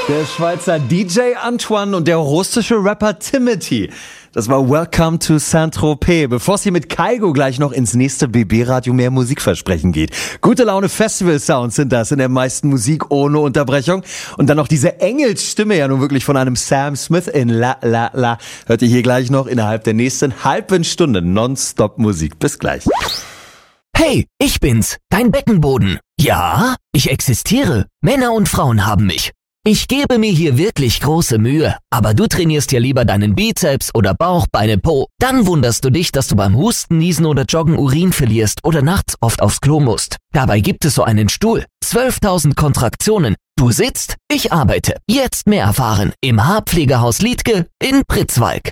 Der Schweizer DJ Antoine und der russische Rapper Timothy. Das war Welcome to Saint-Tropez, bevor es hier mit Kaigo gleich noch ins nächste BB-Radio mehr Musikversprechen geht. Gute Laune Festival-Sounds sind das in der meisten Musik ohne Unterbrechung. Und dann noch diese Engelsstimme, ja nun wirklich von einem Sam Smith in La La La. Hört ihr hier gleich noch innerhalb der nächsten halben Stunde nonstop Musik. Bis gleich. Hey, ich bin's, dein Beckenboden. Ja, ich existiere. Männer und Frauen haben mich. Ich gebe mir hier wirklich große Mühe, aber du trainierst ja lieber deinen Bizeps oder Bauch, Beine, Po. Dann wunderst du dich, dass du beim Husten, Niesen oder Joggen Urin verlierst oder nachts oft aufs Klo musst. Dabei gibt es so einen Stuhl. 12.000 Kontraktionen. Du sitzt, ich arbeite. Jetzt mehr erfahren im Haarpflegehaus Liedtke in Pritzwalk.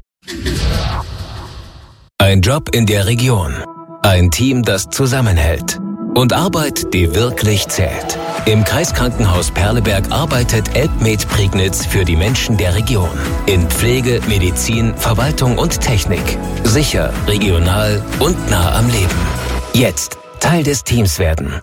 Ein Job in der Region. Ein Team, das zusammenhält. Und Arbeit, die wirklich zählt. Im Kreiskrankenhaus Perleberg arbeitet Elbmed Prignitz für die Menschen der Region. In Pflege, Medizin, Verwaltung und Technik. Sicher, regional und nah am Leben. Jetzt Teil des Teams werden.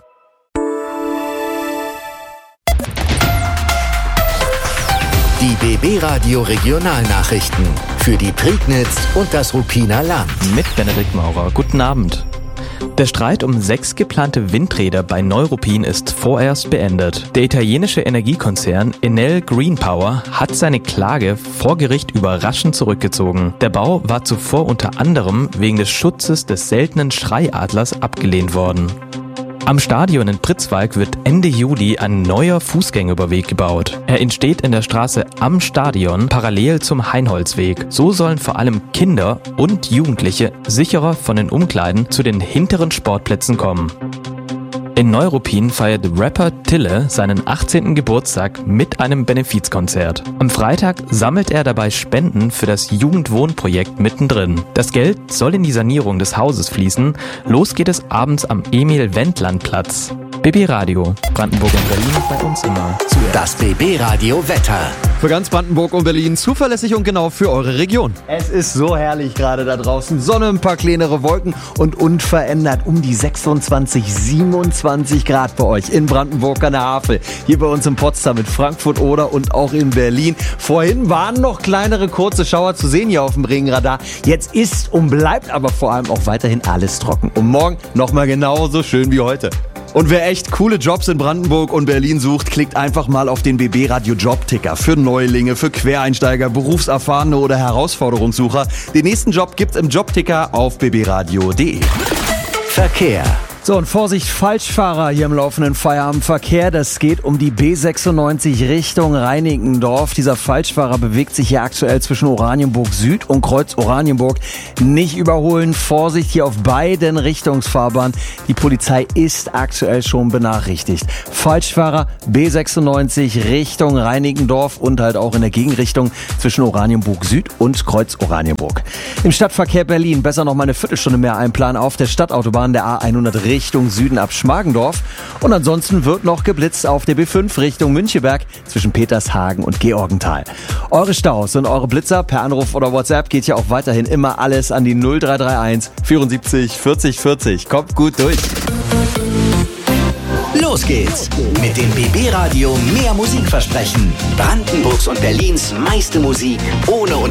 Die BB-Radio Regionalnachrichten für die Prignitz und das Ruppiner Land. Mit Benedikt Maurer. Guten Abend. Der Streit um 6 geplante Windräder bei Neuruppin ist vorerst beendet. Der italienische Energiekonzern Enel Green Power hat seine Klage vor Gericht überraschend zurückgezogen. Der Bau war zuvor unter anderem wegen des Schutzes des seltenen Schreiadlers abgelehnt worden. Am Stadion in Pritzwalk wird Ende Juli ein neuer Fußgängerüberweg gebaut. Er entsteht in der Straße am Stadion parallel zum Heinholzweg. So sollen vor allem Kinder und Jugendliche sicherer von den Umkleiden zu den hinteren Sportplätzen kommen. In Neuruppin feiert Rapper Tille seinen 18. Geburtstag mit einem Benefizkonzert. Am Freitag sammelt er dabei Spenden für das Jugendwohnprojekt mittendrin. Das Geld soll in die Sanierung des Hauses fließen. Los geht es abends am Emil-Wendland-Platz. BB Radio, Brandenburg und Berlin, bei uns immer zuerst. Das BB Radio Wetter. Für ganz Brandenburg und Berlin zuverlässig und genau für eure Region. Es ist so herrlich gerade da draußen. Sonne, ein paar kleinere Wolken und unverändert um die 26, 27 Grad bei euch in Brandenburg an der Havel. Hier bei uns in Potsdam, in Frankfurt oder und auch in Berlin. Vorhin waren noch kleinere kurze Schauer zu sehen hier auf dem Regenradar. Jetzt ist und bleibt aber vor allem auch weiterhin alles trocken. Und morgen nochmal genauso schön wie heute. Und wer echt coole Jobs in Brandenburg und Berlin sucht, klickt einfach mal auf den BB Radio Jobticker. Für Neulinge, für Quereinsteiger, Berufserfahrene oder Herausforderungssucher. Den nächsten Job gibt's im Jobticker auf bbradio.de. Verkehr. So, und Vorsicht, Falschfahrer hier im laufenden Feierabendverkehr. Das geht um die B96 Richtung Reinickendorf. Dieser Falschfahrer bewegt sich hier aktuell zwischen Oranienburg Süd und Kreuz Oranienburg. Nicht überholen, Vorsicht hier auf beiden Richtungsfahrbahnen. Die Polizei ist aktuell schon benachrichtigt. Falschfahrer B96 Richtung Reinickendorf und halt auch in der Gegenrichtung zwischen Oranienburg Süd und Kreuz Oranienburg. Im Stadtverkehr Berlin besser noch mal eine Viertelstunde mehr einplanen auf der Stadtautobahn der A100 Richtung Süden ab Schmargendorf. Und ansonsten wird noch geblitzt auf der B5 Richtung Müncheberg zwischen Petershagen und Georgenthal. Eure Staus und eure Blitzer per Anruf oder WhatsApp geht ja auch weiterhin immer alles an die 0331 74 40 40. Kommt gut durch. Los geht's mit dem BB Radio mehr Musikversprechen. Brandenburgs und Berlins meiste Musik ohne